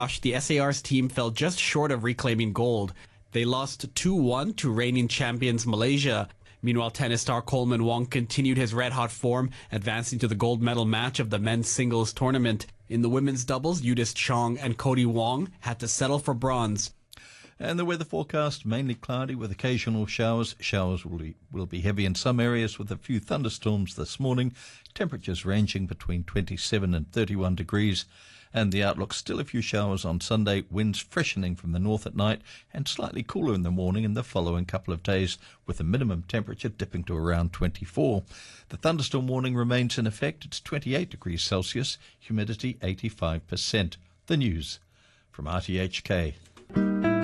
The SAR's team fell just short of reclaiming gold. They lost 2-1 to reigning champions Malaysia. Meanwhile, tennis star Coleman Wong continued his red-hot form, advancing to the gold medal match of the men's singles tournament. In the women's doubles, Yudis Chong and Cody Wong had to settle for bronze. And the weather forecast, mainly cloudy with occasional showers. Showers will be heavy in some areas with a few thunderstorms this morning. Temperatures ranging between 27 and 31 degrees. And the outlook, still a few showers on Sunday, winds freshening from the north at night and slightly cooler in the morning in the following couple of days, with the minimum temperature dipping to around 24. The thunderstorm warning remains in effect. It's 28 degrees Celsius, humidity 85%. The news from RTHK.